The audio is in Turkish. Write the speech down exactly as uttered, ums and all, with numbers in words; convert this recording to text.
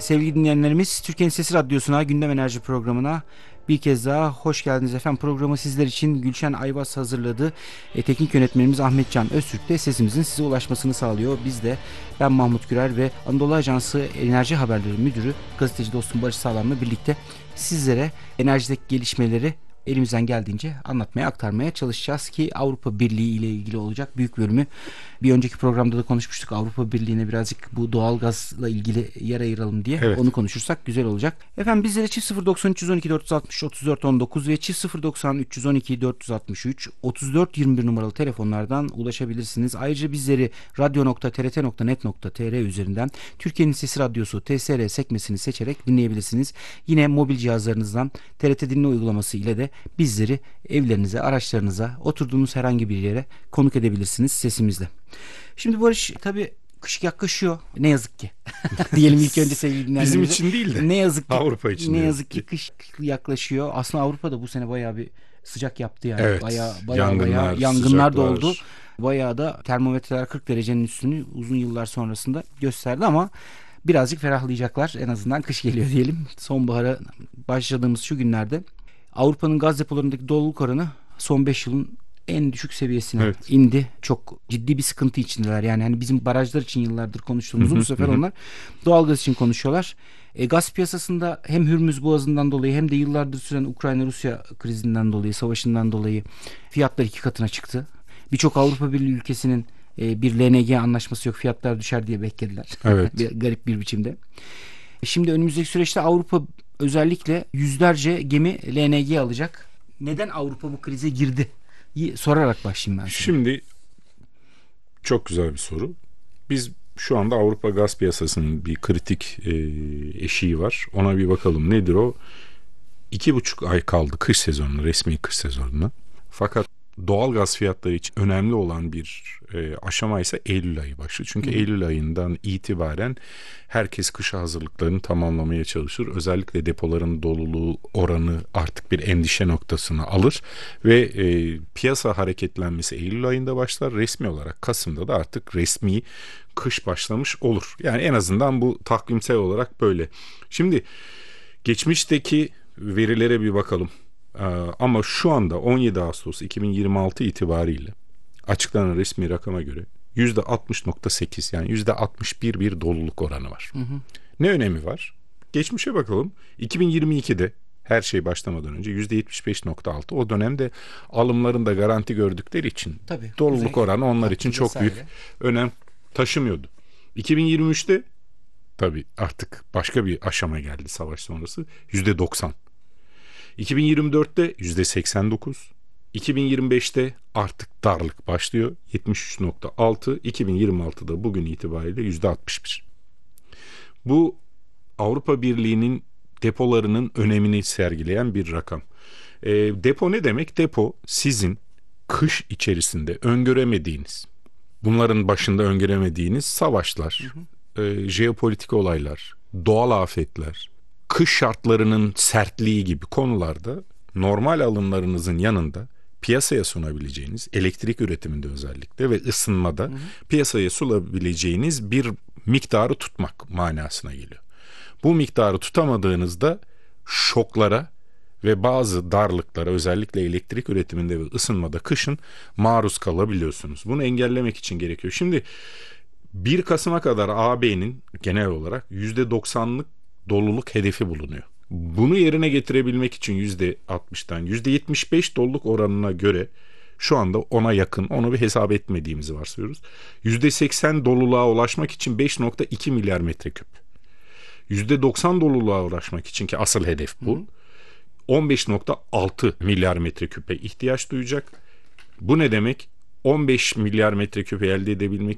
Sevgili dinleyenlerimiz, Türkiye'nin Sesi Radyosu'na, Gündem Enerji programına bir kez daha hoş geldiniz efendim. Programı sizler için Gülşen Ayvaz hazırladı. E, teknik yönetmenimiz Ahmet Can Öztürk de sesimizin size ulaşmasını sağlıyor. Biz de, ben Mahmut Gürer ve Anadolu Ajansı Enerji Haberleri Müdürü gazeteci dostum Barış Sağlam'la birlikte sizlere enerjideki gelişmeleri elimizden geldiğince anlatmaya, aktarmaya çalışacağız ki Avrupa Birliği ile ilgili olacak büyük bölümü. Bir önceki programda da konuşmuştuk. Avrupa Birliği'ne birazcık bu doğalgazla ilgili yer ayıralım diye. Evet. Onu konuşursak güzel olacak. Efendim bizlere çift sıfır doksan üç yüz on iki dört yüz altmış otuz dört on dokuz ve çift sıfır doksan üç yüz on iki dört yüz altmış üç otuz dört yirmi bir numaralı telefonlardan ulaşabilirsiniz. Ayrıca bizleri radyo nokta t r t nokta net nokta t r üzerinden Türkiye'nin Sesi Radyosu T S R sekmesini seçerek dinleyebilirsiniz. Yine mobil cihazlarınızdan T R T Dinle uygulaması ile de bizleri evlerinize, araçlarınıza, oturduğunuz herhangi bir yere konuk edebilirsiniz sesimizle. Şimdi Barış, tabii kış yaklaşıyor. Ne yazık ki. Diyelim ilk önce sevgili dinleyenlerimize. Bizim için değil de. Ne yazık ki. Avrupa için. Ne yazık ki kış yaklaşıyor. Aslında Avrupa'da bu sene bayağı bir sıcak yaptı yani. Evet. Bayağı bayağı Yangınlar, bayağı yangınlar da sıcaklar. oldu. Bayağı da termometreler kırk derecenin üstünü uzun yıllar sonrasında gösterdi ama birazcık ferahlayacaklar. En azından kış geliyor diyelim. Sonbahara başladığımız şu günlerde Avrupa'nın gaz depolarındaki doluluk oranı son beş yılın en düşük seviyesine evet. indi. Çok ciddi bir sıkıntı içindeler. Yani hani bizim barajlar için yıllardır konuştuğumuzu bu sefer onlar doğalgaz için konuşuyorlar. E, gaz piyasasında hem Hürmüz Boğazı'ndan dolayı hem de yıllardır süren Ukrayna-Rusya krizinden dolayı, savaşından dolayı fiyatlar iki katına çıktı. Birçok Avrupa Birliği ülkesinin e, bir L N G anlaşması yok, fiyatlar düşer diye beklediler. Evet. bir, garip bir biçimde. Şimdi önümüzdeki süreçte Avrupa özellikle yüzlerce gemi L N G alacak. Neden Avrupa bu krize girdi? Sorarak başlayayım ben size. Şimdi çok güzel bir soru. Biz şu anda Avrupa gaz piyasasının bir kritik e, eşiği var. Ona bir bakalım. Nedir o? İki buçuk ay kaldı kış sezonuna, resmi kış sezonuna. Fakat doğal gaz fiyatları için önemli olan bir e, aşama ise Eylül ayı başlıyor. Çünkü Hı. Eylül ayından itibaren herkes kışa hazırlıklarını tamamlamaya çalışır. Özellikle depoların doluluğu oranı artık bir endişe noktasını alır ve e, piyasa hareketlenmesi Eylül ayında başlar. Resmi olarak Kasım'da da artık resmi kış başlamış olur. Yani en azından bu takvimsel olarak böyle. Şimdi geçmişteki verilere bir bakalım. Ama şu anda on yedi Ağustos iki bin yirmi altı itibariyle açıklanan resmi rakama göre yüzde altmış nokta sekiz yani yüzde altmış bir bir doluluk oranı var. Hı hı. Ne önemi var? Geçmişe bakalım. iki bin yirmi ikide her şey başlamadan önce yüzde yetmiş beş nokta altı, o dönemde alımlarında garanti gördükleri için Tabii, doluluk kuzey, oranı onlar için çok vesaire. büyük önem taşımıyordu. iki bin yirmi üçte tabii artık başka bir aşama geldi savaş sonrası, yüzde doksan. iki bin yirmi dörtte yüzde seksen dokuz, iki bin yirmi beşte artık darlık başlıyor, yetmiş üç nokta altı, iki bin yirmi altıda bugün itibariyle yüzde altmış bir. Bu Avrupa Birliği'nin depolarının önemini sergileyen bir rakam. E, depo ne demek? Depo sizin kış içerisinde öngöremediğiniz, bunların başında öngöremediğiniz savaşlar, hı hı. E, jeopolitik olaylar, doğal afetler, kış şartlarının sertliği gibi konularda normal alımlarınızın yanında piyasaya sunabileceğiniz, elektrik üretiminde özellikle ve ısınmada hı hı. piyasaya sunabileceğiniz bir miktarı tutmak manasına geliyor. Bu miktarı tutamadığınızda şoklara ve bazı darlıklara, özellikle elektrik üretiminde ve ısınmada kışın maruz kalabiliyorsunuz. Bunu engellemek için gerekiyor. Şimdi bir Kasım'a kadar A B'nin genel olarak yüzde doksanlık doluluk hedefi bulunuyor. Bunu yerine getirebilmek için yüzde altmıştan yüzde yetmiş beş doluluk oranına göre şu anda ona yakın, onu bir hesap etmediğimizi varsayıyoruz. yüzde seksen doluluğa ulaşmak için beş nokta iki milyar metreküp. yüzde doksan doluluğa ulaşmak için, ki asıl hedef bu, on beş nokta altı milyar metreküpe ihtiyaç duyacak. Bu ne demek? on beş milyar metreküp elde edebilmek